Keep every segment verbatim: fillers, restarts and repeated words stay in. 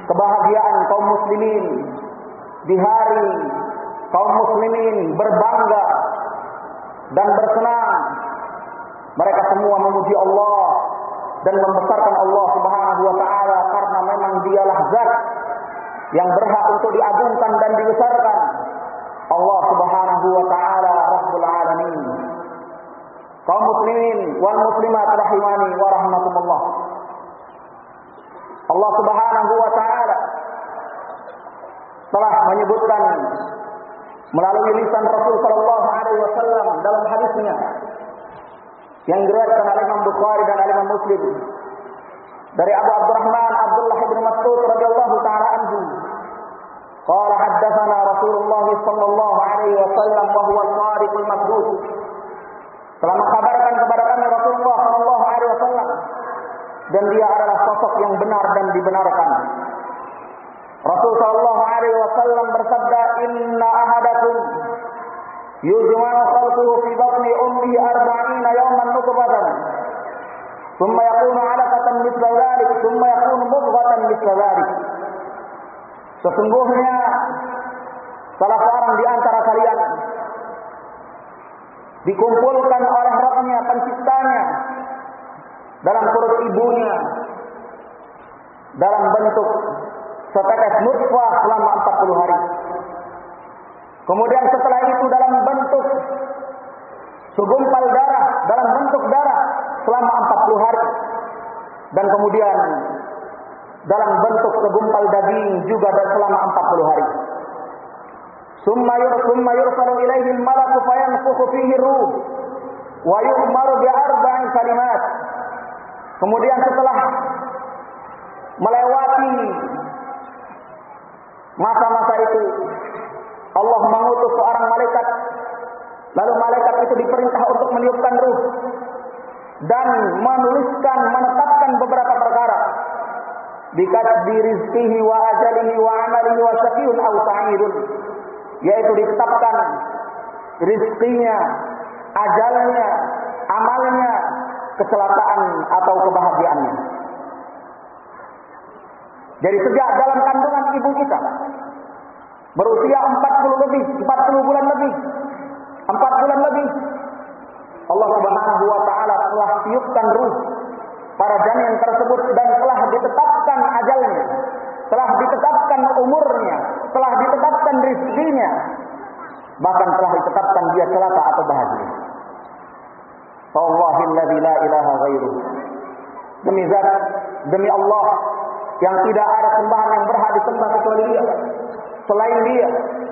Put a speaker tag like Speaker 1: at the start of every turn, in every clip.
Speaker 1: kebahagiaan kaum muslimin di hari kaum muslimin berbangga dan bersenang. Mereka semua memuji Allah dan membesarkan Allah Subhanahu wa taala karena memang Dialah zat yang berhak untuk diagungkan dan dibesarkan. Allah Subhanahu wa taala Rabbul Alamin. Kaum muslimin wal muslimat rahimani wa rahmatullah. Allah Subhanahu wa taala telah menyebutkan melalui lisan Rasul sallallahu alaihi wasallam dalam hadisnya yang diriwayatkan oleh Imam Bukhari dan Imam Muslim dari Abu Abdurrahman Abdullah bin Mas'ud radhiyallahu taala anhu, qala haddatsana Rasulullah sallallahu alaihi wasallam wa huwa as-shadiqul masduq. Telah mengkabarkan kepada kami Rasulullah sallallahu alaihi wasallam dan dia adalah sosok yang benar dan dibenarkan. Rasul sallallahu alaihi wasallam bersabda, "Inna ahadakum yujma'u khalquhu fi batni ummihi arba'ina yawman nutfatan, thumma yakunu 'alaqatan mithla dhalik, thumma yakunu mudghatan mithla dhalik." Sesungguhnya salah seorang di antara kalian dikumpulkan oleh Rabb-Nya, penciptanya, dalam perut ibunya dalam bentuk setetes nutfah selama empat puluh hari. Kemudian setelah itu dalam bentuk segumpal darah, dalam bentuk darah selama empat puluh hari. Dan kemudian dalam bentuk segumpal daging juga selama empat puluh hari. Summa yursumma yursalu ilaihi al-malaku fayanfukhu fihi ruh wa yu'maru bi arba'in kalimat. Kemudian setelah melewati masa-masa itu, Allah mengutus seorang malaikat. Lalu malaikat itu diperintah untuk meniupkan ruh dan menuliskan, menetapkan beberapa perkara. Bikatbi rizqihi wa ajalihi wa amalihi wa syaqiyun aw sa'idun. Yaitu ditetapkan rizkinya, ajalnya, amalnya, kecelakaan atau kebahagiaannya. Jadi sejak dalam kandungan ibu kita berusia empat puluh lebih, empat puluh bulan lebih, empat bulan lebih, Allah Subhanahu wa taala telah tiupkan ruh pada janin tersebut dan telah ditetapkan ajalnya, telah ditetapkan umurnya, telah ditetapkan rizkinya, bahkan telah ditetapkan dia celaka atau bahagia. Wallahilladzi la ilaha ghairuh. Demi zat, demi Allah yang tidak ada sembahan yang berhak disembah kecuali Dia, selain Dia.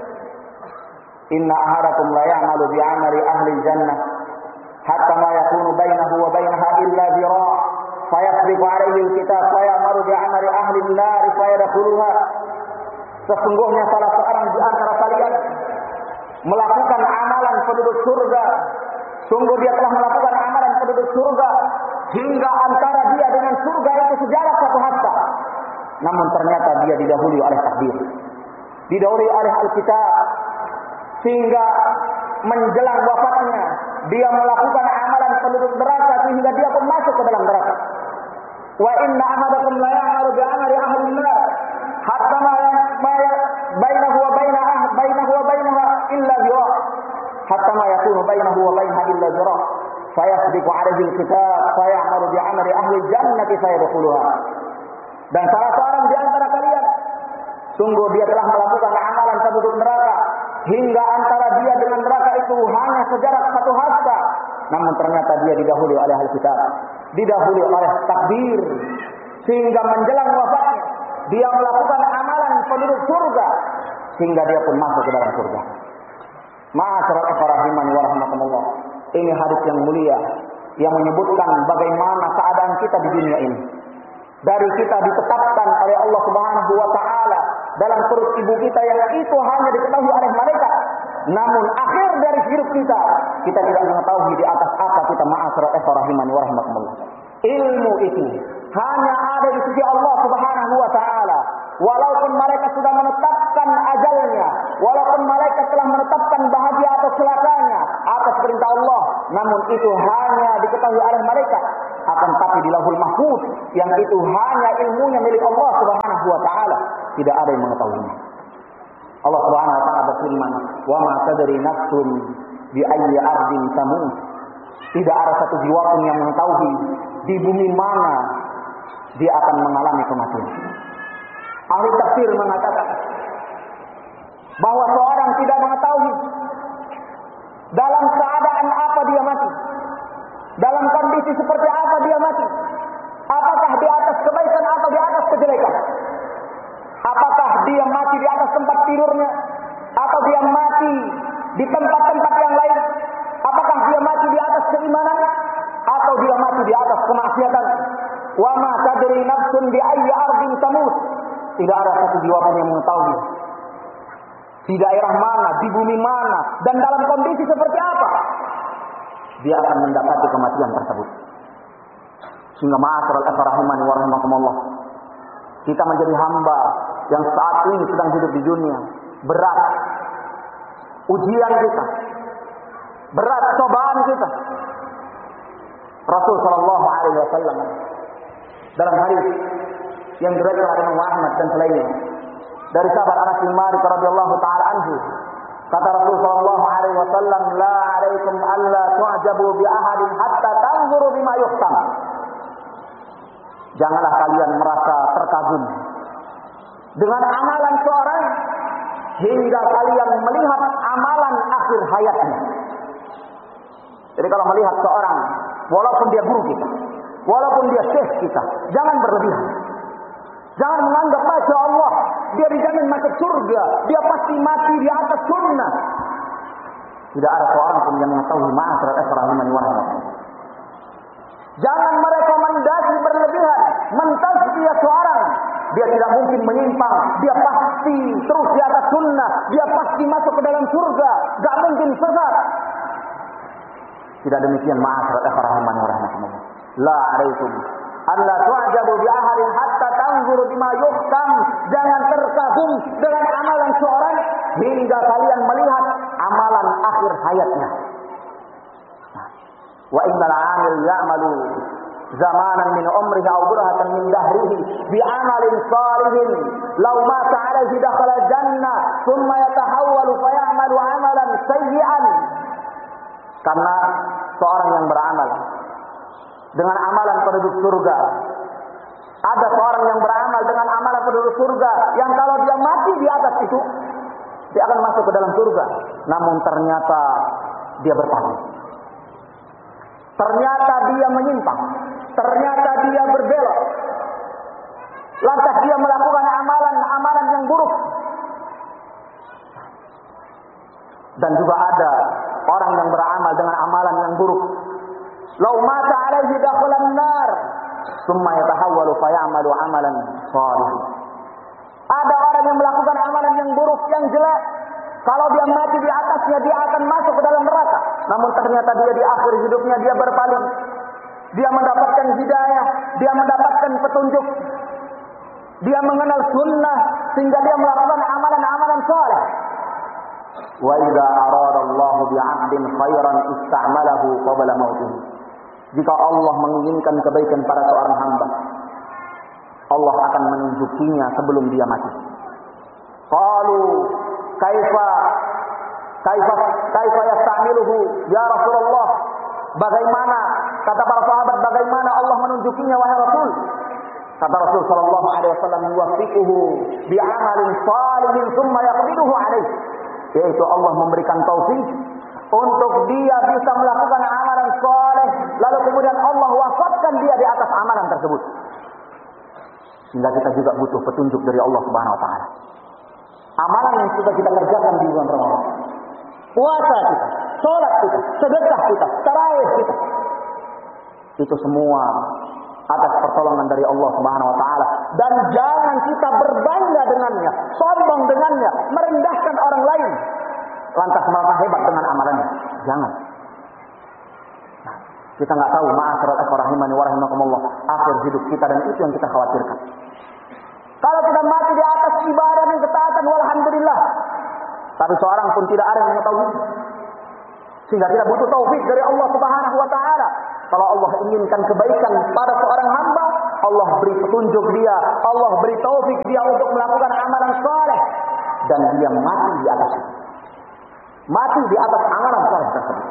Speaker 1: Inna ahadakum la ya'malu bi 'amali ahli jannah hatta ma yakunu bainahu wa bainaha illa zira' fayasbiqu 'alaihi al-kitab fa ya'malu bi 'amali ahli an-nar fayadkhuluha. Sesungguhnya salah seorang di antara kalian melakukan amalan penduduk surga. Sungguh dia telah melakukan amalan penduduk surga hingga antara dia dengan surga itu sejarak satu hasta. Namun ternyata dia didahului oleh takdir, didahului oleh Alkitab, sehingga menjelang wafatnya dia melakukan amalan penduduk neraka sehingga dia pun masuk ke dalam neraka. Wa inna ahadakum la ya'malu bi 'amali ahli an-nar hatta ma bainahu wa bainaha bainahu wa bainaha illa zira' hatta ma yakunu bainahu wa bainaha illa zira' fayasbiqu 'alaihi al-kitab fayamalu bi 'amali ahli jannati fayadkhuluha. Dan salah seorang di antara kalian sungguh dia telah melakukan amalan penduduk neraka hingga antara dia dengan neraka itu hanya sejarak satu hasta. Namun ternyata dia didahului oleh Alkitab, didahului oleh takdir, sehingga menjelang wafatnya dia melakukan amalan penduduk surga sehingga dia pun masuk ke dalam surga. Ma'asyiral ikhwani wa rahmatullah. Ini hadis yang mulia yang menyebutkan bagaimana keadaan kita di dunia ini. Dari kita ditetapkan oleh Allah Subhanahu wa taala dalam perut ibu kita yang itu hanya diketahui oleh malaikat. Namun akhir dari hidup kita, kita tidak mengetahui di atas apa kita. Ma'asyiral ikhwani wa rahmatullah. Ilmu itu hanya ada di sisi Allah Subhanahu wa taala. Walaupun malaikat sudah menetapkan ajalnya, walaupun malaikat telah menetapkan bahagia atau celakanya atas perintah Allah, namun itu hanya diketahui oleh malaikat. Akan tapi di Lauhul Mahfuz yang itu hanya ilmunya milik Allah Subhanahu wa taala. tidak ada yang mengetahuinya. Allah Subhanahu wa taala berfirman, "Wa ma tadri nafsun bi ayyi ardin tamut." Tidak ada satu jiwa pun yang mengetahui di bumi mana dia akan mengalami kematian. Ahli tafsir mengatakan bahwa seorang tidak mengetahui dalam keadaan apa dia mati, dalam kondisi seperti apa dia mati, apakah di atas kebaikan atau di atas kejelekan, apakah dia mati di atas tempat tidurnya atau dia mati di tempat-tempat yang lain, apakah dia mati di atas keimanan atau dia mati di atas kemaksiatan. Wa ma tadri nafsun bi ayyi ardin tamut. Tidak ada satu jiwa pun yang mengetahui di daerah mana, di bumi mana, dan dalam kondisi seperti apa dia akan mendapati kematian tersebut. Sehingga ma'asyiral ikhwah rahimani wa rahimakumullah, kita menjadi hamba yang saat ini sedang hidup di dunia. Berat ujian kita, berat cobaan kita. Rasul sallallahu alaihi wasallam dalam hadis yang diriwayatkan oleh Imam Ahmad dan selainnya dari sahabat Anas bin Malik radhiyallahu taala anhu, kata Rasul sallallahu alaihi wasallam, "La 'alaikum alla tu'jabu bi ahadin hatta tanzuru bima yuhtam." Janganlah kalian merasa terkagum dengan amalan seorang hingga kalian melihat amalan akhir hayatnya. Jadi kalau melihat seorang, walaupun dia guru kita, walaupun dia syekh kita, jangan berlebihan. Jangan menganggap, Masya Allah, dia dijamin masuk surga, dia pasti mati di atas sunnah. Tidak ada seorang pun yang mengetahui ma'asyiral ikhwah rahimani wa rahimakumullah. Jangan merekomendasi berlebihan, mentazkiyah seorang. Dia tidak mungkin menyimpang, dia pasti terus di atas sunnah, dia pasti masuk ke dalam surga, gak mungkin sesat. Tidak demikian ma'asyiral ikhwah rahimani wa rahimakumullah. La 'alaikum alla tu'jabu bi ahadin hatta tanzuru bima yuhkam. Jangan terkagum dengan amalan seorang hingga kalian melihat amalan akhir hayatnya. Wa innal 'amil ya'malu zamanan min umrihi aw burhatan min dahrihi bi 'amalin salihin law mata 'alaihi dakhala jannah thumma yatahawwalu fa ya'malu 'amalan sayyi'an. Karena seorang yang beramal dengan amalan penduduk surga, ada seorang yang beramal dengan amalan penduduk surga yang kalau dia mati di atas itu dia akan masuk ke dalam surga, namun ternyata dia berpaling, ternyata dia menyimpang, ternyata dia berbelok, lantas dia melakukan amalan-amalan yang buruk. Dan juga ada orang yang beramal dengan amalan yang buruk, lau mata alaihi dakhalan nar thumma yatahawwalu fa ya'malu amalan shalih. Ada orang yang melakukan amalan yang buruk, yang jelek, kalau dia mati di atasnya dia akan masuk ke dalam neraka, namun ternyata dia di akhir hidupnya dia berpaling, dia mendapatkan hidayah, dia mendapatkan petunjuk, dia mengenal sunnah sehingga dia melakukan amalan-amalan saleh. Wa idza arada Allah bi 'abdin khairan ista'malahu qabla mautih. Jika Allah menginginkan kebaikan pada seorang hamba, Allah akan menunjukinya sebelum dia mati. Qalu kaifa kaifa kaifa yasta'miluhu ya Rasulullah? Bagaimana, kata para sahabat, bagaimana Allah menunjukinya wahai Rasul? Kata Rasul sallallahu alaihi wasallam, yuwaffiquhu bi 'amalin salihin tsumma yaqbiduhu alaihi. Yaitu Allah memberikan taufik untuk dia bisa melakukan amalan soleh, lalu kemudian Allah wafatkan dia di atas amalan tersebut. Sehingga kita juga butuh petunjuk dari Allah Subhanahu wa taala. Amalan yang sudah kita kerjakan di bulan Ramadan, puasa kita, sholat kita, sedekah kita, tarawih kita, itu semua atas pertolongan dari Allah Subhanahu wa taala. Dan jangan kita berbangga dengannya, sombong dengannya, merendahkan orang lain, lantas merasa hebat dengan amalannya. Jangan. Nah, kita nggak tahu ma'asyiral ikhwah rahimani wa rahimakumullah akhir hidup kita, dan itu yang kita khawatirkan. Kalau kita mati di atas ibadah dan ketaatan, walhamdulillah. Tapi seorang pun tidak ada yang mengetahui. Sehingga kita butuh taufik dari Allah Subhanahu wa taala. Kalau Allah inginkan kebaikan pada seorang hamba, Allah beri petunjuk dia, Allah beri taufik dia untuk melakukan amalan saleh, dan dia mati di atas mati di atas amalan saleh tersebut.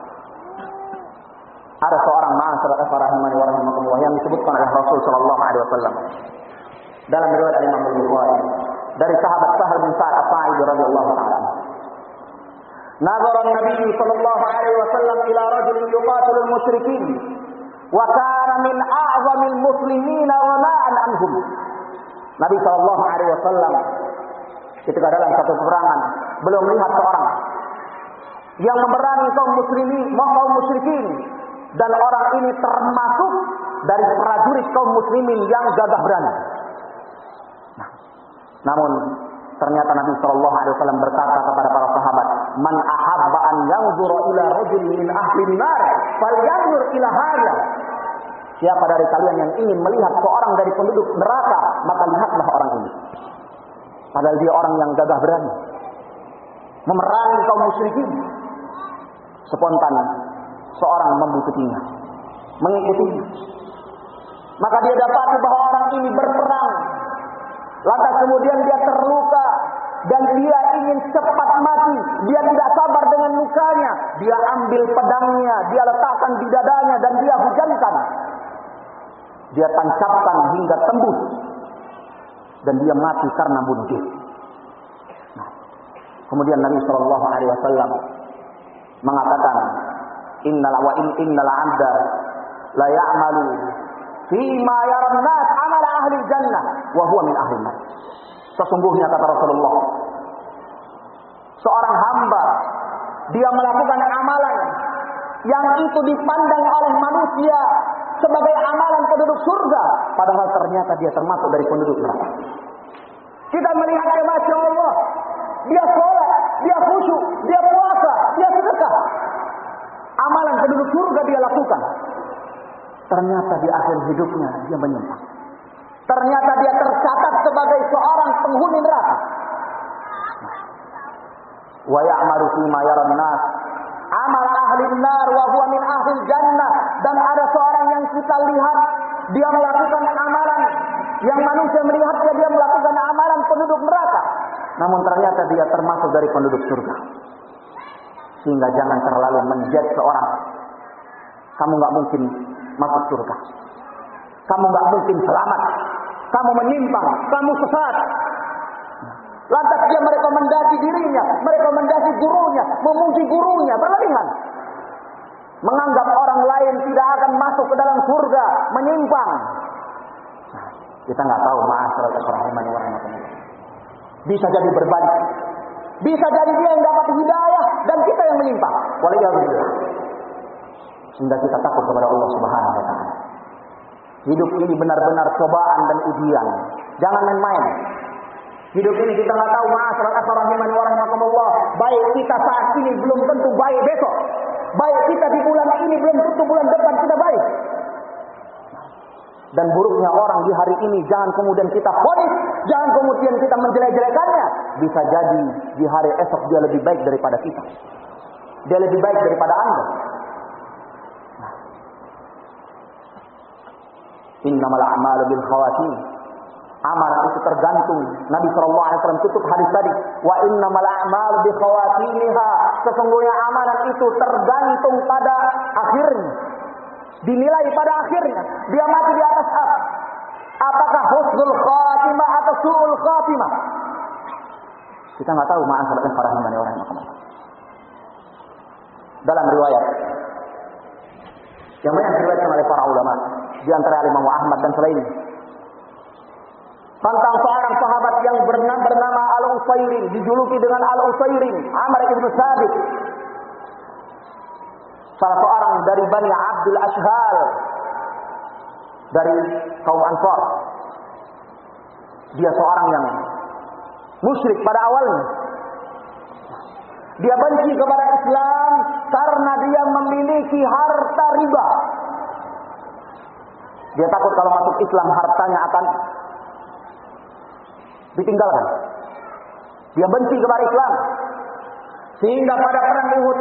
Speaker 1: Ada seorang ma'asyiral rahimani wa rahimakumullah yang disebutkan oleh Rasul sallallahu alaihi wasallam dalam riwayat Imam Bukhari dari sahabat Sahal bin Sa'ad As-Sa'idi radhiyallahu ta'ala. Nazara Nabi sallallahu alaihi wasallam ila rajulin yuqatilu al-musyrikin wa kana min a'zamil muslimin ghana'an anhum. Nabi sallallahu alaihi wasallam ketika dalam satu peperangan belum melihat seorang yang memerangi kaum muslimin, kaum musyrikin, dan orang ini termasuk dari prajurit kaum muslimin yang gagah berani. Nah, namun ternyata Nabi Shallallahu Alaihi Wasallam berkata kepada para sahabat, "Man ahabba an yanzura ila rajulin min ahli nar, falyanzur ila hadza." Siapa dari kalian yang ingin melihat seorang dari penduduk neraka, maka lihatlah orang ini. Padahal dia orang yang gagah berani, memerangi kaum musyrikin. Spontan seorang mengikutinya, mengikutinya. Maka dia dapati bahwa orang ini berperang. Lantas kemudian dia terluka dan dia ingin cepat mati. Dia tidak sabar dengan lukanya. Dia ambil pedangnya, dia letakkan di dadanya dan dia hujankan. Dia tancapkan hingga tembus dan dia mati karena bunuh diri. Nah, kemudian Nabi Shallallahu Alaihi Wasallam mengatakan, Innal wa in innal 'abda la ya'malu fi ma yara an-nas 'amala ahli jannah wa huwa min ahli nar. Sesungguhnya kata Rasulullah, seorang hamba dia melakukan amalan yang itu dipandang oleh manusia sebagai amalan penduduk surga, padahal ternyata dia termasuk dari penduduk neraka. Kita melihatnya, Masya Allah, dia sholat, dia khusyuk, dia puasa, dia sedekah, amalan penduduk surga dia lakukan. Ternyata di akhir hidupnya dia menyimpang. Ternyata dia tercatat sebagai seorang penghuni neraka. Wa ya'malu fi ma yara an-nas amal ahli an-nar wa huwa min ahli jannah. Dan ada seorang yang kita lihat dia melakukan amalan yang manusia melihatnya dia melakukan amalan penduduk neraka, namun ternyata dia termasuk dari penduduk surga. Sehingga jangan terlalu menjudge seorang. Kamu nggak mungkin masuk surga. Kamu nggak mungkin selamat. Kamu menyimpang. Kamu sesat. Lantas dia merekomendasi dirinya, merekomendasi gurunya, memuji gurunya, berlebihan. Menganggap orang lain tidak akan masuk ke dalam surga, menyimpang. Nah, kita nggak tahu, ma'asyiral rahimani wa rahimakumullah. Bisa jadi berbalik. Bisa jadi dia yang dapat hidayah dan kita yang menyimpang. Waliyahulillah. Sehingga kita takut kepada Allah Subhanahu wa taala. Hidup ini benar-benar cobaan dan ujian. Jangan main-main. Hidup ini kita nggak tahu, ma'asyiral rahimani wa rahimakumullah. Baik kita saat ini belum tentu baik besok. Baik kita di bulan ini belum tentu bulan depan kita baik. Dan buruknya orang di hari ini jangan kemudian kita vonis, jangan kemudian kita menjelek-jelekannya. Bisa jadi di hari esok dia lebih baik daripada kita. Dia lebih baik daripada Anda. Nah. Innamal a'malu bil khawatim. Amalan itu tergantung. Nabi shallallahu alaihi wasallam tutup hadis tadi. Wa innamal a'malu bi khawatimiha. Sesungguhnya amalan itu tergantung pada akhirnya. Dinilai pada akhirnya. Dia mati di atas apa? Apakah husnul khatimah atau su'ul khatimah? Kita nggak tahu, ma'asyiral rahimani wa rahimakumullah. Dalam riwayat yang banyak diriwayatkan oleh para ulama, di antara Imam Ahmad dan selainnya, tentang seorang sahabat yang bernama, bernama Al-Usairin, dijuluki dengan Al-Usairin, Amr ibn Sabit, salah seorang dari Bani Abdul Ashhal, dari kaum Ansar. Dia seorang yang musyrik pada awalnya. Dia benci kepada Islam karena dia memiliki harta riba. Dia takut kalau masuk Islam hartanya akan ditinggalkan. Dia benci kepada Islam. Sehingga pada perang Uhud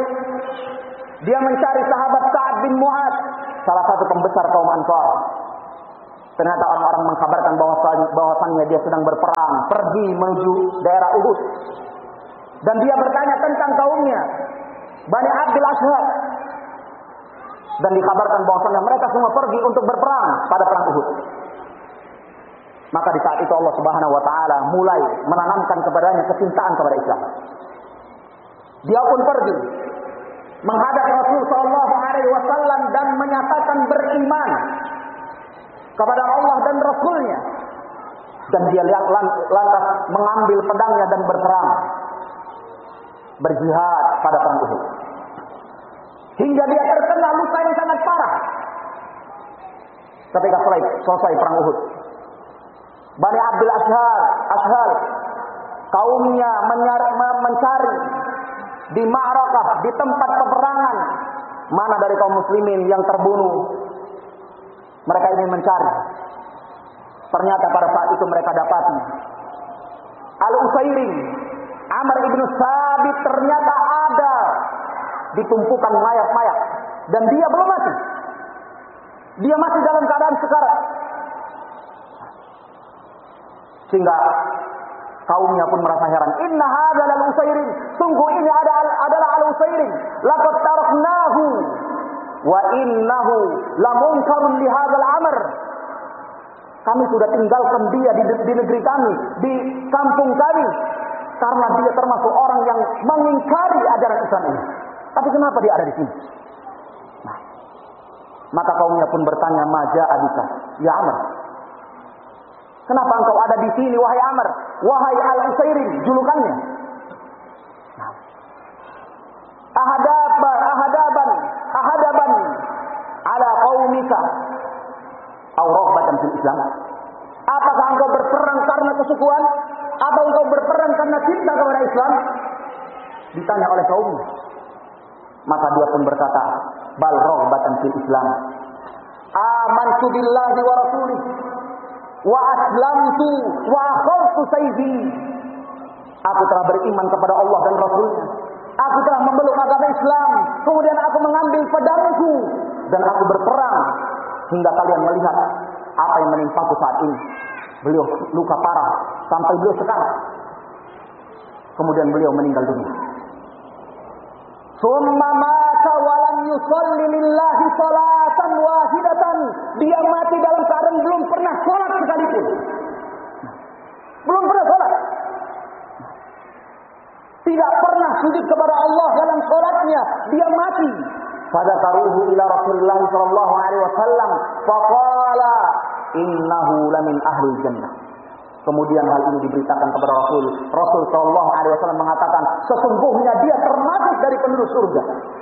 Speaker 1: dia mencari sahabat Sa'ad bin Mu'adz, salah satu pembesar kaum Ansar. Ternyata orang-orang mengkabarkan bahwasannya dia sedang berperang, pergi menuju daerah Uhud. Dan dia bertanya tentang kaumnya, Bani Abdul Ashhab. Dan dikabarkan bahwasannya mereka semua pergi untuk berperang pada perang Uhud. Maka di saat itu Allah Subhanahu wa taala mulai menanamkan kepadanya kecintaan kepada Islam. Dia pun pergi menghadap Rasul sallallahu alaihi wasallam dan menyatakan beriman kepada Allah dan Rasulnya. Dan dia lantas mengambil pedangnya dan berperang, berjihad pada perang Uhud. Hingga dia terkena luka yang sangat parah ketika selesai perang Uhud. Bani Abdul Ashhab, Ashhab kaumnya mencari, mencari di ma'rakah, di tempat peperangan, mana dari kaum muslimin yang terbunuh. Mereka ingin mencari. Ternyata pada saat itu mereka dapati Al-Usairim, Amr ibn Sabit ternyata ada di tumpukan mayat-mayat. Dan dia belum mati. Dia masih dalam keadaan sekarat. Sehingga kaumnya pun merasa heran. Inna hadzal al-Usairim, sungguh ini ada adalah al-Usairim. Laqad taraknahu wa innahu lamunkarun li hadzal amr. Kami sudah tinggalkan dia di, di negeri kami, di kampung kami, karena dia termasuk orang yang mengingkari ajaran Islam ini. Tapi kenapa dia ada di sini? Nah, maka kaumnya pun bertanya, "Maja abika, ya Amr? Kenapa engkau ada di sini, wahai Amr? Wahai Al-Usairim," julukannya. Nah, ahadaban, ahadaban, ahadaban ala qaumika aw raghbatan fil Islam. Apakah engkau berperang karena kesukuan atau engkau berperang karena cinta kepada Islam? Ditanya oleh kaumnya. Maka dia pun berkata, bal raghbatan fil Islam. Amantu billahi wa rasulih wa aslamtu wa akhadtu sayfi. Aku telah beriman kepada Allah dan Rasulnya. Aku telah memeluk agama Islam. Kemudian aku mengambil pedangku dan aku berperang hingga kalian melihat apa yang menimpaku saat ini. Beliau luka parah sampai beliau sekarat. Kemudian beliau meninggal dunia. Summa mata walam yusalli lillahi salatan wahidatan. Dia mati dalam keadaan belum pernah sholat sekalipun. Belum pernah sholat. Tidak pernah sujud kepada Allah dalam sholatnya. Dia mati. Fadakaruhu ila Rasulullah sallallahu alaihi wasallam. Faqala innahu lamin ahli jannah. Kemudian hal ini diberitakan kepada Rasul. Rasul sallallahu alaihi wasallam mengatakan, sesungguhnya dia termasuk dari penduduk surga.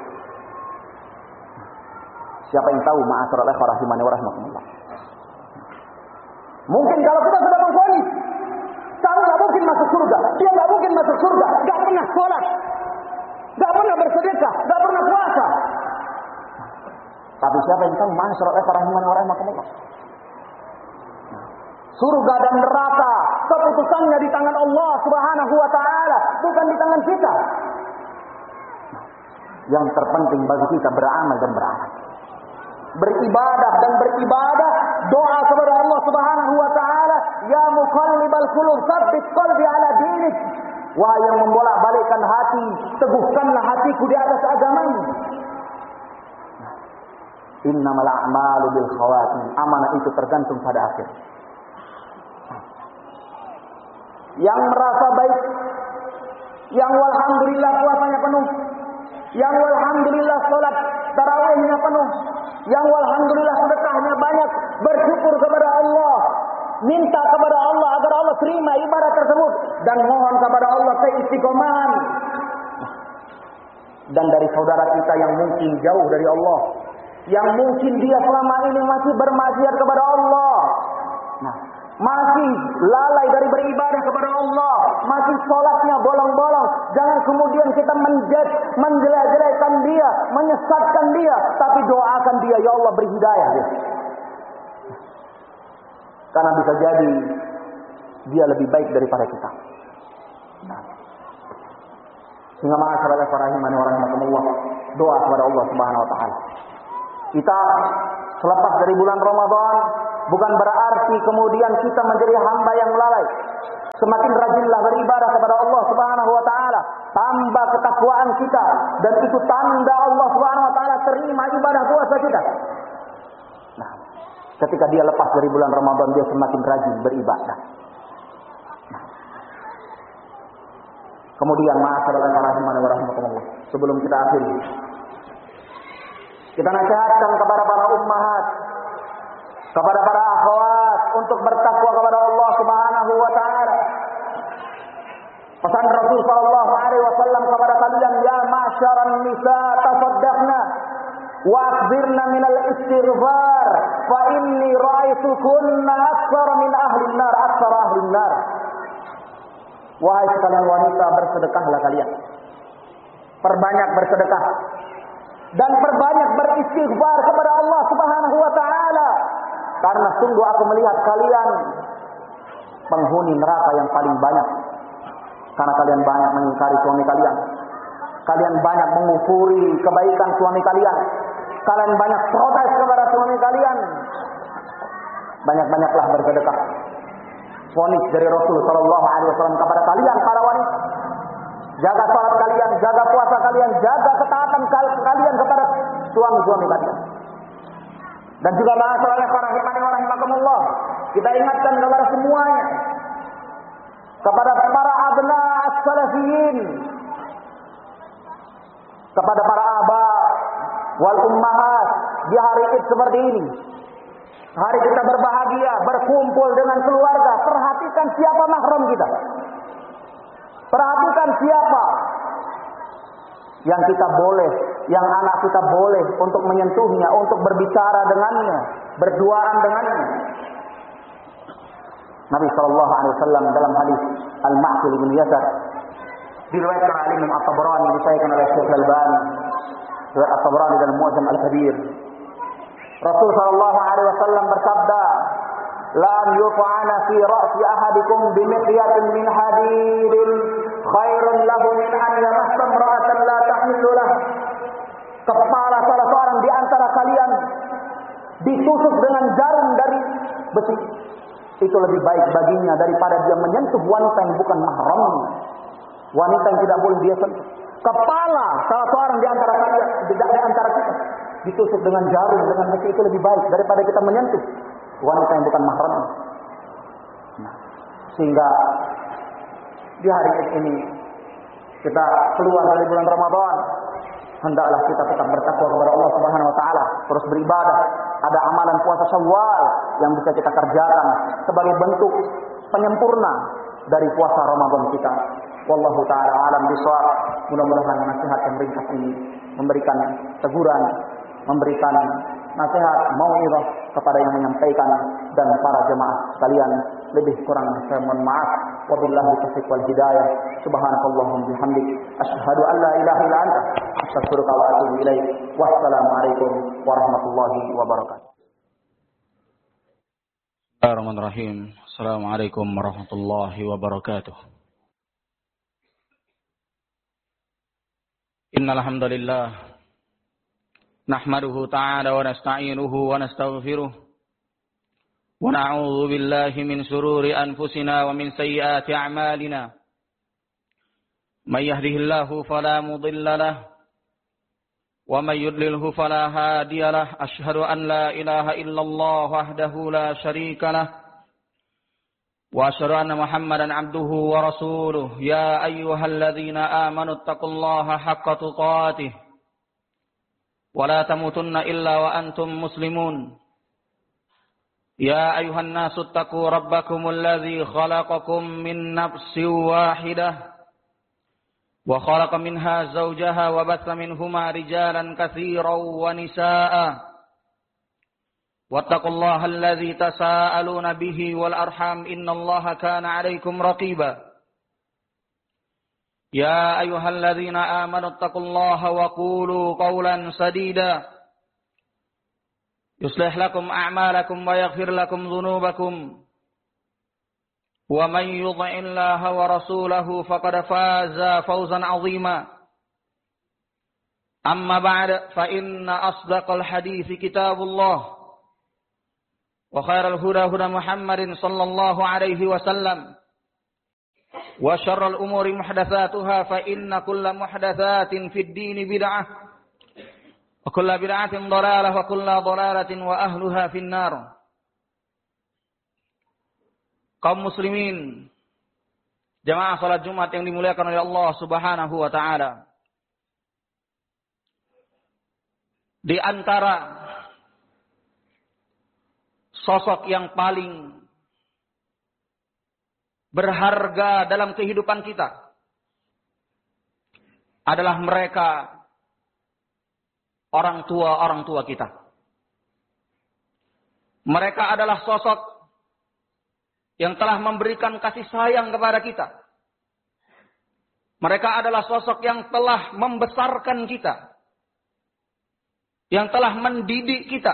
Speaker 1: Siapa yang tahu, ma'asyiral ikhwah rahimani wa rahimakumullah. Mungkin kalau kita sudah bervonis, kamu enggak mungkin masuk surga, dia enggak mungkin masuk surga, enggak pernah sholat, enggak pernah bersedekah, enggak pernah puasa. Tapi siapa yang tahu, ma'asyiral ikhwah rahimani wa rahimakumullah. Surga dan neraka keputusannya di tangan Allah Subhanahu wa taala, bukan di tangan kita. Yang terpenting bagi kita beramal dan beramal. Beribadah dan beribadah, doa kepada Allah Subhanahu wa taala, ya muqallibal qulub tsabbit qalbi ala dinik. Wahai yang membolak-balikkan hati, teguhkanlah hatiku di atas agamamu. Innamal a'malu bil khawatim. Amanah itu tergantung pada akhir. Yang merasa baik, yang walhamdulillah puasanya penuh, yang walhamdulillah sholat tarawihnya penuh, yang walhamdulillah sedekahnya banyak, bersyukur kepada Allah, minta kepada Allah agar Allah terima ibadah tersebut, dan mohon kepada Allah keistiqomahan. Dan dari saudara kita yang mungkin jauh dari Allah, yang mungkin dia selama ini masih bermaksiat kepada Allah, nah, masih lalai dari beribadah kepada Allah, masih sholatnya bolong-bolong. Jangan kemudian kita menjat, menjelek-jelekan dia, menyesatkan dia, tapi doakan dia, ya Allah beri hidayah dia. Karena bisa jadi dia lebih baik daripada kita. Nah, sehingga ma'asyiral ikhwah rahimani wa rahimakumullah, doa kepada Allah Subhanahu wa taala. Kita selepas dari bulan Ramadan bukan berarti kemudian kita menjadi hamba yang lalai. Semakin rajinlah beribadah kepada Allah Subhanahu wa taala, tambah ketakwaan kita, dan itu tanda Allah Subhanahu wa taala terima ibadah puasa kita. Nah, ketika dia lepas dari bulan Ramadan, dia semakin rajin beribadah. Nah. Kemudian ma'asyiral rahimani wa rahimakumullah, sebelum kita akhiri, kita nasihatkan kepada para ummahat, kepada para akhwat untuk bertakwa kepada Allah Subhanahu wa taala. Pesan Rasul sallallahu alaihi wasallam kepada kalian, ya ma'syaran nisa tasaddaqna wa akthirna minal istighfar fa inni ra'aitukunna aktsara min ahli an-nar, aktsara ahli an-nar. Wahai sekalian wanita, bersedekahlah kalian. Perbanyak bersedekah dan perbanyak beristighfar kepada Allah Subhanahu wa taala. Karena sungguh aku melihat kalian penghuni neraka yang paling banyak. Karena kalian banyak mengingkari suami kalian. Kalian banyak mengufuri kebaikan suami kalian. Kalian banyak protes kepada suami kalian. Banyak-banyaklah bersedekah. Vonis dari Rasul sallallahu alaihi wasallam kepada kalian para wanita. Jaga salat kalian, jaga puasa kalian, jaga ketaatan kalian kepada suami-suami kalian. Dan juga ma'asyiral rahimani wa rahimakumullah, kita ingatkan kepada semuanya, kepada para abna as-salafiyin, kepada para aba wal ummahat di hari Id seperti ini. Hari kita berbahagia, berkumpul dengan keluarga. Perhatikan siapa mahram kita. Perhatikan siapa yang kita boleh, yang anak kita boleh untuk menyentuhnya, untuk berbicara dengannya, berduaan dengannya. Nabi sallallahu alaihi wasallam dalam hadis Al-Ma'qil bin Yasar, diriwayatkan oleh Imam At-Tabrani, disahihkan oleh Syekh Al-Albani, riwayat At-Tabrani dalam Mu'jam Al-Kabir. Rasul sallallahu alaihi wasallam bersabda, "La yut'ana fi ra'si ahadikum bi miqyatin min hadidin khairun lahu min an yamassa imra'atan la tahillu lah." Kepala salah seorang di antara kalian ditusuk dengan jarum dari besi, itu lebih baik baginya daripada dia menyentuh wanita yang bukan mahramnya, wanita yang tidak boleh dia sentuh. Kepala salah seorang di antara kalian, di antara kita, ditusuk dengan jarum, dengan besi, itu lebih baik daripada kita menyentuh wanita yang bukan mahramnya. Nah, sehingga di hari ini kita keluar dari bulan Ramadan, hendaklah kita tetap bertakwa kepada Allah Subhanahu wa taala, terus beribadah. Ada amalan puasa Syawal yang bisa kita kerjakan sebagai bentuk penyempurna dari puasa Ramadan kita. Wallahu taala alam bisawab. Mudah-mudahan nasihat yang ringkas ini memberikan teguran, memberikan nasihat, mau'izah kepada yang menyampaikan dan para jemaah sekalian. Lebih kurang saya mohon maaf. Wabillahi taufiq wal hidayah. Subhanakallahumma bihamdik, asyhadu an la ilaha illa anta, astaghfiruka wa atubu ilaik. Wassalamu alaikum warahmatullahi wabarakatuh.
Speaker 2: Bismillahirrahmanirrahim. Assalamualaikum warahmatullahi wabarakatuh. Innal hamdalillah nahmaduhu ta'ala wa nasta'inuhu wa nastaghfiruh wa na'udzu billahi min shururi anfusina wa min sayyiati a'malina. May yahdihillahu fala mudilla lahu wa may yudlilhu fala hadiya lahu. Asyhadu an la ilaha illallah wahdahu la syarika lahu wa asyhadu anna Muhammadan abduhu wa rasuluh. Ya ayyuhalladzina amanu taqullaha haqqa tuqatih wa la tamutunna illa wa antum muslimun. Ya ayyuhan nasu taqu rabbakumul ladzi khalaqakum min nafsin wahidah wa khalaqa minha zawjaha wa batha minhuma rijalan katsiran wa nisaa'a. Wattaqullaha alladzi tasaaluna bihi wal arham innallaha kana 'alaikum raqiba. Ya ayyuhalladzina amanu taqullaha wa qulu qawlan sadida yuslih lakum a'malakum wa yaghfir lakum dhunubakum. Wa man yuti'illaha wa rasulahu faqad faza fawzan 'azima. Amma ba'd, fa inna asdaqal hadithi kitabullah وخير الهدى هدى محمد صلى الله عليه وسلم وشر الأمور محدثاتها فإن كل محدثات في الدين بدعة وكل بدعة ضلالة وكل ضلالة وأهلها في النار. Kaum muslimin, jamaah salat Jumat yang dimuliakan oleh Allah Subhanahu wa taala. Di antara sosok yang paling berharga dalam kehidupan kita adalah mereka orang tua-orang tua kita. Mereka adalah sosok yang telah memberikan kasih sayang kepada kita. Mereka adalah sosok yang telah membesarkan kita, yang telah mendidik kita.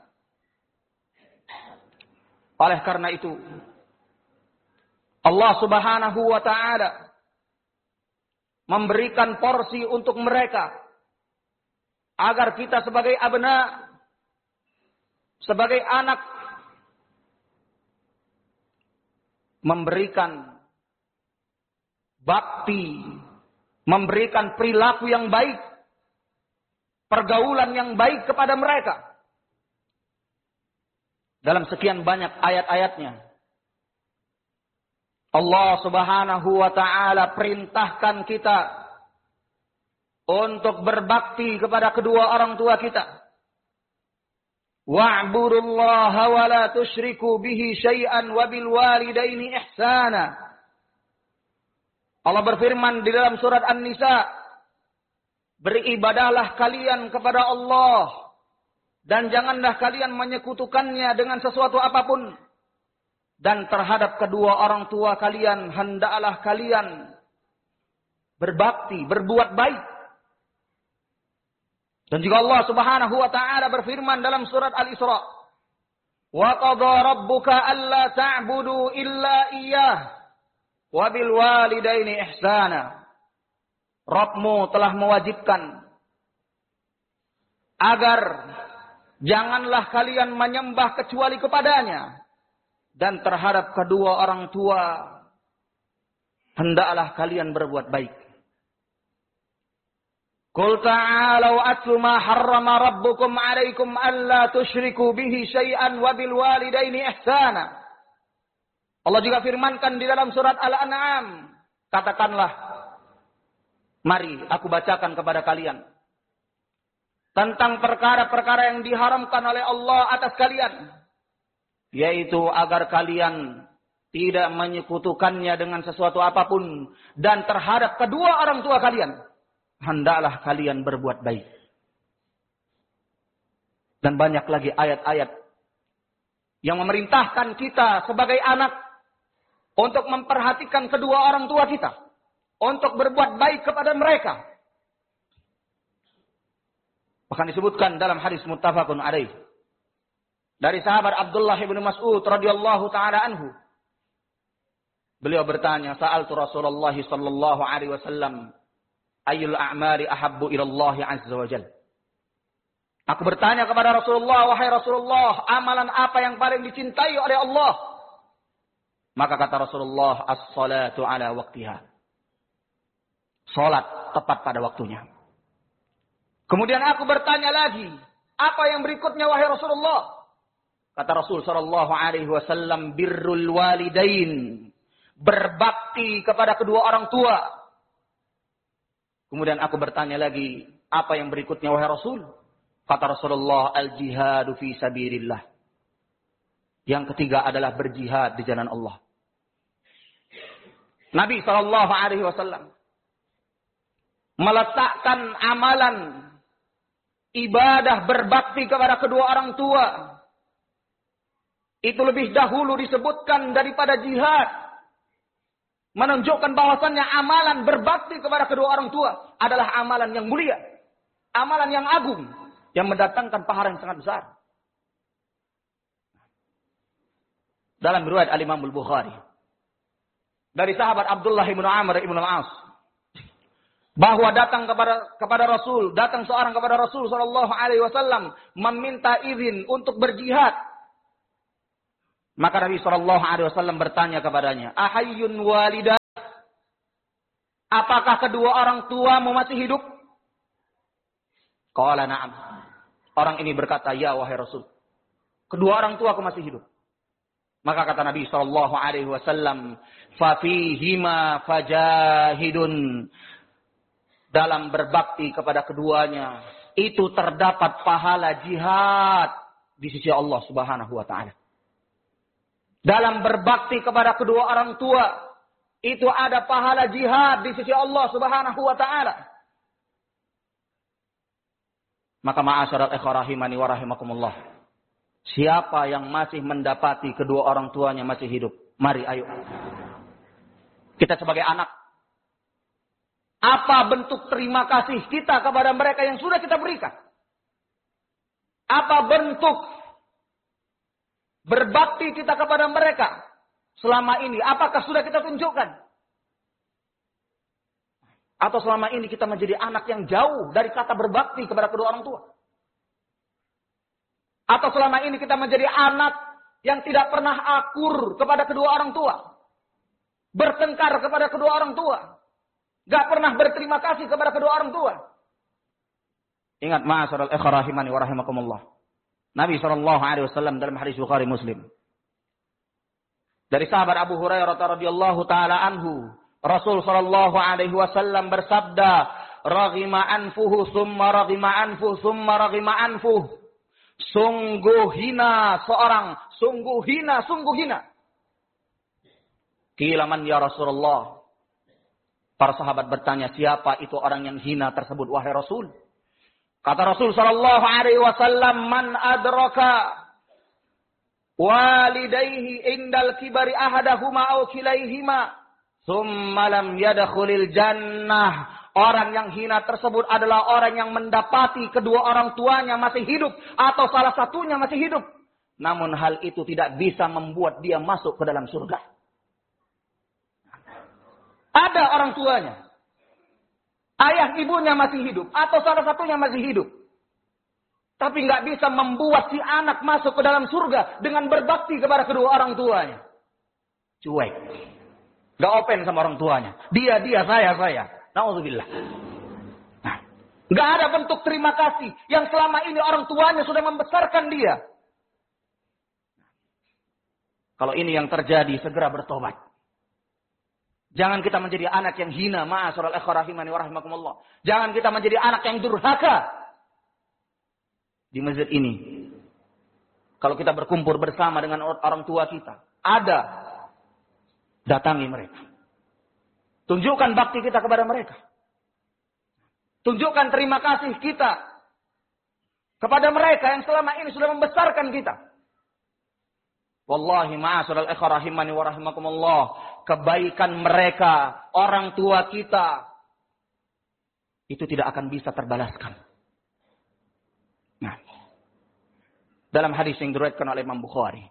Speaker 2: Oleh karena itu, Allah Subhanahu wa taala memberikan porsi untuk mereka agar kita sebagai abna, sebagai anak, memberikan bakti, memberikan perilaku yang baik, pergaulan yang baik kepada mereka. Dalam sekian banyak ayat-ayatnya, Allah Subhanahu wa taala perintahkan kita untuk berbakti kepada kedua orang tua kita. Wa'budullaha wa la tusyriku bihi syai'an wa bil walidaini ihsana. Allah berfirman di dalam surat An-Nisa, beribadahlah kalian kepada Allah dan janganlah kalian menyekutukannya dengan sesuatu apapun. Dan terhadap kedua orang tua kalian hendaklah kalian berbakti, berbuat baik. Dan juga Allah Subhanahu wa taala berfirman dalam surat Al-Isra, "Wa qadha rabbuka alla ta'budu illa iyyah wa bil walidaini ihsana." Rabbmu telah mewajibkan agar janganlah kalian menyembah kecuali kepadanya, dan terhadap kedua orang tua hendaklah kalian berbuat baik. Qul ta'alu atlu ma harrama rabbukum 'alaikum alla tusyriku bihi syai'an wa bil walidaini ihsana. Allah juga firmankan di dalam surat Al-An'am, katakanlah, mari aku bacakan kepada kalian tentang perkara-perkara yang diharamkan oleh Allah atas kalian, yaitu agar kalian tidak menyekutukannya dengan sesuatu apapun, dan terhadap kedua orang tua kalian hendaklah kalian berbuat baik. Dan banyak lagi ayat-ayat yang memerintahkan kita sebagai anak untuk memperhatikan kedua orang tua kita, untuk berbuat baik kepada mereka. Bahkan disebutkan dalam hadis muttafaqun alaih dari sahabat Abdullah bin Mas'ud radhiyallahu taala anhu. Beliau bertanya, "Sa'altu Rasulullah sallallahu alaihi wasallam, ayyul a'mali ahabbu ila Allah azza wa jalla?" Aku bertanya kepada Rasulullah, "Wahai Rasulullah, amalan apa yang paling dicintai oleh Allah?" Maka kata Rasulullah, "As-salatu ala waqtiha." Salat tepat pada waktunya. Kemudian aku bertanya lagi, "Apa yang berikutnya wahai Rasulullah?" Kata Rasul sallallahu alaihi wasallam, "Birrul walidain." Berbakti kepada kedua orang tua. Kemudian aku bertanya lagi, "Apa yang berikutnya wahai Rasul?" Kata Rasulullah, "Al-jihadu fi sabilillah." Yang ketiga adalah berjihad di jalan Allah. Nabi sallallahu alaihi wasallam meletakkan amalan ibadah berbakti kepada kedua orang tua itu lebih dahulu disebutkan daripada jihad, menunjukkan bahwasannya amalan berbakti kepada kedua orang tua adalah amalan yang mulia, amalan yang agung, yang mendatangkan pahala yang sangat besar. Dalam riwayat Al-Imam Al-Bukhari dari sahabat Abdullah bin Amr bin Al-As, bahwa datang kepada kepada Rasul, datang seorang kepada Rasul sallallahu alaihi wasallam meminta izin untuk berjihad. Maka Nabi shallallahu alaihi wasallam bertanya kepadanya, ahayyun walidah? Apakah kedua orang tuamu masih hidup? Qala na'am. Orang ini berkata, ya wahai Rasul, kedua orang tuaku masih hidup. Maka kata Nabi shallallahu alaihi wasallam, fa fihima fajahidun. Dalam berbakti kepada keduanya itu terdapat pahala jihad di sisi Allah Subhanahu wa taala. Dalam berbakti kepada kedua orang tua itu ada pahala jihad di sisi Allah Subhanahu wa taala. Maka ma'asyaral ikhwah rahimani wa rahimakumullah. Siapa yang masih mendapati kedua orang tuanya masih hidup? Mari ayo. Kita sebagai anak, apa bentuk terima kasih kita kepada mereka yang sudah kita berikan? Apa bentuk berbakti kita kepada mereka selama ini? Apakah sudah kita tunjukkan? Atau selama ini kita menjadi anak yang jauh dari kata berbakti kepada kedua orang tua? Atau selama ini kita menjadi anak yang tidak pernah akur kepada kedua orang tua? Bertengkar kepada kedua orang tua? Gak pernah berterima kasih kepada kedua orang tua? Ingat ma'asyaral ikhwah rahimani wa rahimakumullah. Nabi shallallahu alaihi wasallam dalam hadis Bukhari Muslim, dari sahabat Abu Hurairah radhiyallahu taala anhu, Rasul shallallahu alaihi wasallam bersabda, raghima anfuhu summa raghima anfuhu summa raghima anfuhu. Sungguh hina seorang, sungguh hina, sungguh hina. Qila man ya Rasulullah? Para sahabat bertanya, siapa itu orang yang hina tersebut wahai Rasul? Kata Rasul sallallahu alaihi wasallam, man adraka walidayhi indal kibari ahadahuma aw kilaihima thumma lam yadkhulil jannah. Orang yang hina tersebut adalah orang yang mendapati kedua orang tuanya masih hidup atau salah satunya masih hidup. Namun hal itu tidak bisa membuat dia masuk ke dalam surga. Ada orang tuanya, ayah ibunya masih hidup atau salah satunya masih hidup, tapi nggak bisa membuat si anak masuk ke dalam surga dengan berbakti kepada kedua orang tuanya. Cuek, nggak open sama orang tuanya. Dia dia saya saya. Nauzubillah. Nah, nggak ada bentuk terima kasih yang selama ini orang tuanya sudah membesarkan dia. Kalau ini yang terjadi, segera bertobat. Jangan kita menjadi anak yang hina, ma'asyiral ikhwah rahimani wa rahimakumullah. Jangan kita menjadi anak yang durhaka. Di masjid ini, kalau kita berkumpul bersama dengan orang tua kita, ada, datangi mereka. Tunjukkan bakti kita kepada mereka. Tunjukkan terima kasih kita kepada mereka yang selama ini sudah membesarkan kita. Wallahi ma'asyiral ikhwah rahimani wa rahimakumullah. Kebaikan mereka, orang tua kita, itu tidak akan bisa terbalaskan. Nah, dalam hadis yang diriwayatkan oleh Imam Bukhari,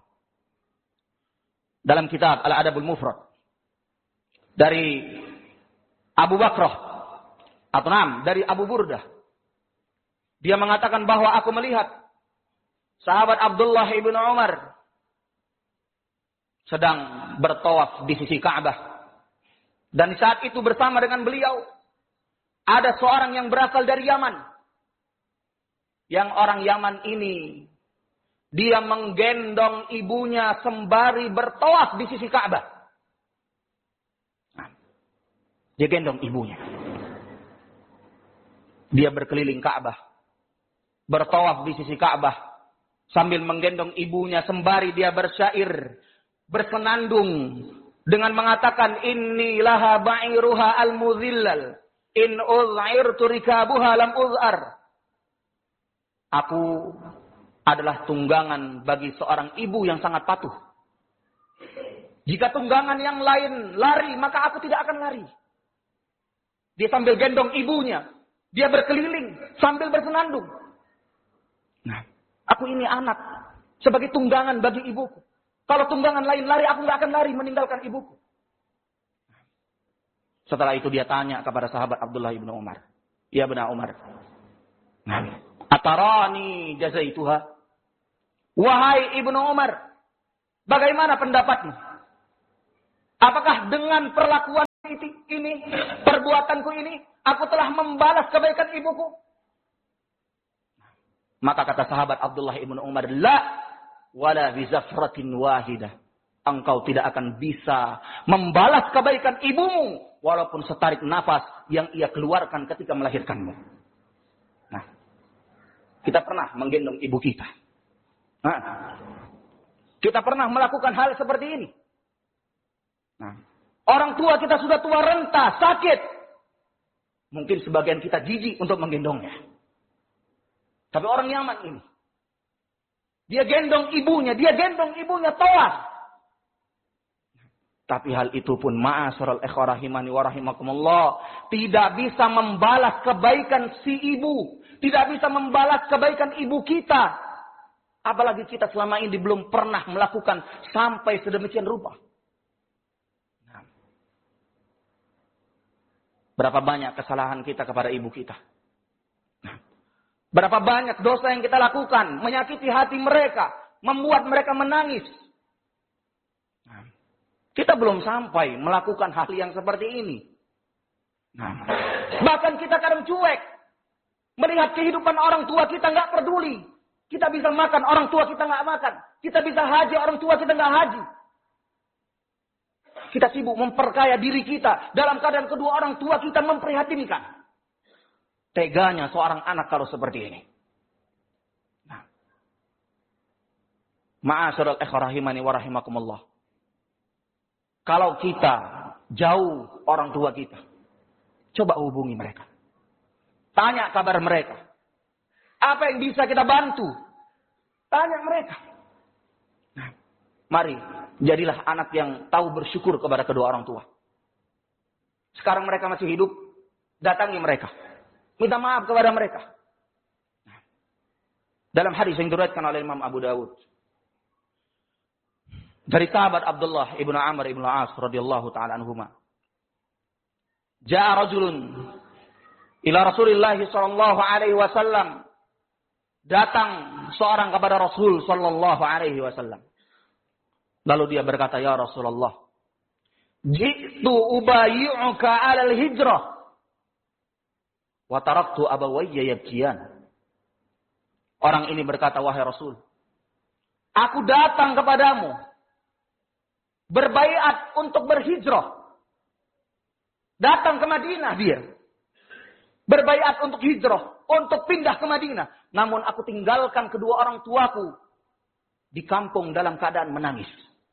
Speaker 2: dalam kitab Al-Adabul Mufrad, dari Abu Bakrah, atau nam, dari Abu Burdah, dia mengatakan bahwa aku melihat sahabat Abdullah ibn Umar sedang bertawaf di sisi Ka'bah. Dan saat itu bersama dengan beliau ada seorang yang berasal dari Yaman. Yang orang Yaman ini dia menggendong ibunya sembari bertawaf di sisi Ka'bah. Nah, dia gendong ibunya. Dia berkeliling Ka'bah, bertawaf di sisi Ka'bah sambil menggendong ibunya sembari dia bersyair, bersenandung dengan mengatakan inni laha ba'iruha al-muzillal in uz'irtu rikabuha lam uz'ar. Aku adalah tunggangan bagi seorang ibu yang sangat patuh. Jika tunggangan yang lain lari, maka aku tidak akan lari. Dia sambil gendong ibunya, dia berkeliling sambil bersenandung. Nah, aku ini anak sebagai tunggangan bagi ibuku. Kalau tunggangan lain lari, aku nggak akan lari meninggalkan ibuku. Setelah itu dia tanya kepada sahabat Abdullah ibn Umar. Ya benar Umar. Nah, atarani jazaituha. Wahai ibnu Umar, Bagaimana pendapatmu? Apakah dengan perlakuan ini, perbuatanku ini, aku telah membalas kebaikan ibuku? Maka kata sahabat Abdullah ibnu Umar, la wala bizafratin wahidah. Engkau tidak akan bisa membalas kebaikan ibumu walaupun setarik nafas yang ia keluarkan ketika melahirkanmu. Nah, kita pernah menggendong ibu kita. Nah, kita pernah melakukan hal seperti ini. Nah, orang tua kita sudah tua renta, sakit. Mungkin sebagian kita jijik untuk menggendongnya. Tapi orang Yaman ini, dia gendong ibunya, dia gendong ibunya tawaf. Tapi hal itu pun ma'asyiral ikhwah rahimani wa rahimakumullah, tidak bisa membalas kebaikan si ibu, tidak bisa membalas kebaikan ibu kita. Apalagi kita selama ini belum pernah melakukan sampai sedemikian rupa. Nah, berapa banyak kesalahan kita kepada ibu kita. Nah, berapa banyak dosa yang kita lakukan, menyakiti hati mereka, membuat mereka menangis. Nah, kita belum sampai melakukan hal yang seperti ini. Nah, bahkan kita kadang cuek. Melihat kehidupan orang tua kita nggak peduli. Kita bisa makan, orang tua kita nggak makan. Kita bisa haji, orang tua kita nggak haji. Kita sibuk memperkaya diri kita. Dalam keadaan kedua orang tua kita memprihatinkan. Teganya seorang anak kalau seperti ini. Nah, ma'asyiral ikhwah rahimani wa rahimakumullah. Kalau kita jauh orang tua kita, coba hubungi mereka. Tanya kabar mereka. Apa yang bisa kita bantu? Tanya mereka. Nah, mari, jadilah anak yang tahu bersyukur kepada kedua orang tua. Sekarang mereka masih hidup, datangi mereka. Minta maaf kepada mereka. Nah, dalam hadis yang diriwayatkan oleh Imam Abu Dawud, dari sahabat Abdullah ibnu Amr ibnu As radhiyallahu taala anhuma, Ja'a rajulun ila Rasulillah sallallahu alaihi wasallam. Datang seorang kepada Rasul sallallahu alaihi wasallam. Lalu dia berkata, "Ya Rasulullah, ji'tu ubayyi'uka 'alal hijrah wa taraktu abawayya yabkiyan." Orang ini berkata, "Wahai Rasul, aku datang kepadamu berbaiat untuk berhijrah." Datang ke Madinah dia. Berbaiat untuk hijrah, untuk pindah ke Madinah. Namun aku tinggalkan kedua orang tuaku di kampung dalam keadaan menangis.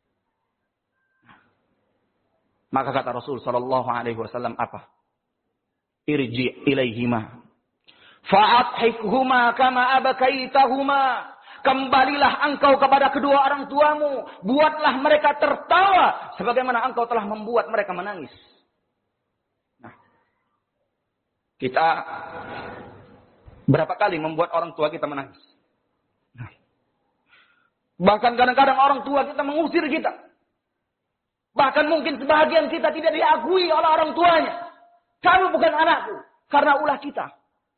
Speaker 2: Maka kata Rasul sallallahu alaihi wasallam apa? Irji ilaihima fa'adhikhuma kama abakaitahuma. Kembalilah engkau kepada kedua orang tuamu, buatlah mereka tertawa sebagaimana engkau telah membuat mereka menangis. Nah, kita berapa kali membuat orang tua kita menangis? Nah, bahkan kadang-kadang orang tua kita mengusir kita. Bahkan mungkin sebahagian kita tidak diakui oleh orang tuanya. Kamu bukan anakku, karena ulah kita.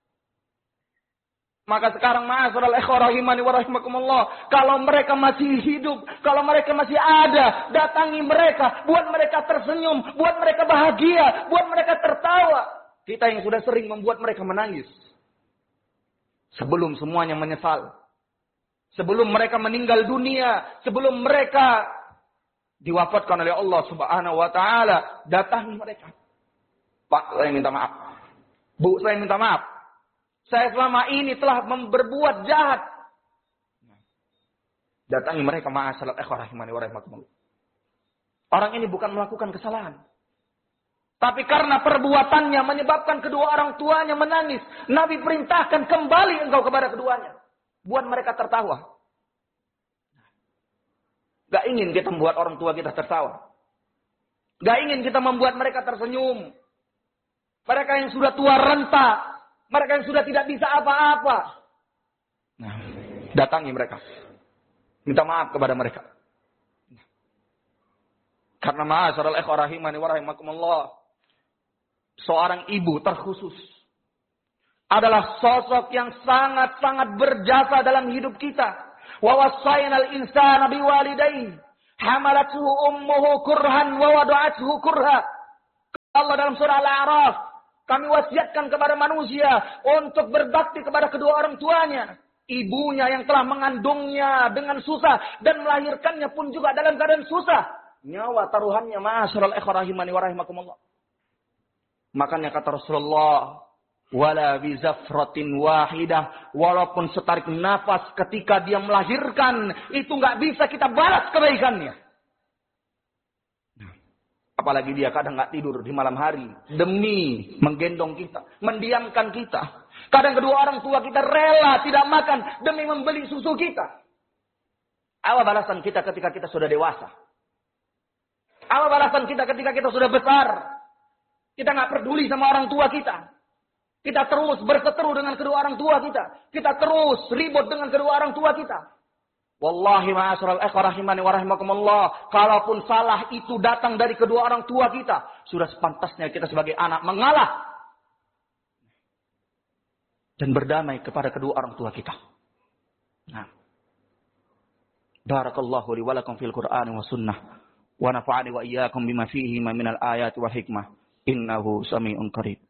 Speaker 2: Maka sekarang ma'asyiral ikhwah rahimani wa rahimakumullah, kalau mereka masih hidup, kalau mereka masih ada, datangi mereka, buat mereka tersenyum, buat mereka bahagia, buat mereka tertawa. Kita yang sudah sering membuat mereka menangis. Sebelum semuanya menyesal. Sebelum mereka meninggal dunia. Sebelum mereka diwafatkan oleh Allah subhanahu wa ta'ala. Datangi mereka. Pak, saya minta maaf. Bu, saya minta maaf. Saya selama ini telah berbuat jahat. Datangi mereka ma'asyiral ikhwah rahimani wa rahimakumullah. Orang ini bukan melakukan kesalahan. Tapi karena perbuatannya menyebabkan kedua orang tuanya menangis. Nabi perintahkan kembali engkau kepada keduanya. Buat mereka tertawa. Gak ingin kita membuat orang tua kita tertawa. Gak ingin kita membuat mereka tersenyum. Mereka yang sudah tua renta. Mereka yang sudah tidak bisa apa-apa. Nah, datangi mereka. Minta maaf kepada mereka. Karena ma'asyiral ikhwah rahimani wa rahimakumullah, seorang ibu terkhusus adalah sosok yang sangat-sangat berjasa dalam hidup kita. Wa wassaynal insana biwalidayhi
Speaker 1: Hamalathu ummuhu kurhan wa wada'athu kurha. Allah dalam surah Al-A'raf, kami wasiatkan kepada manusia untuk berbakti kepada kedua orang tuanya. Ibunya yang telah mengandungnya dengan susah dan melahirkannya pun juga dalam keadaan susah. Nyawa taruhannya, ma'asyiral ikhwah rahimani wa rahimakumullah. Makanya kata Rasulullah, wala bizafratin wahidah, walaupun setarik nafas ketika dia melahirkan, itu nggak bisa kita balas kebaikannya. Apalagi dia kadang nggak tidur di malam hari demi menggendong kita, mendiamkan kita. Kadang kedua orang tua kita rela tidak makan demi membeli susu kita. Apa balasan kita ketika kita sudah dewasa? Apa balasan kita ketika kita sudah besar? Kita nggak peduli sama orang tua kita. Kita terus berseteru dengan kedua orang tua kita. Kita terus ribut dengan kedua orang tua kita. Wallahi ma'asyiral ikhwah rahimani wa rahimakumullah, kalaupun salah itu datang dari kedua orang tua kita, sudah sepantasnya kita sebagai anak mengalah dan berdamai kepada kedua orang tua kita. Nah. Barakallahu li wa lakum fil Qur'ani wa sunnah wa nafa'ani wa iyyakum bima fihi minal ayati wal hikmah. Innahu sami'un qarib.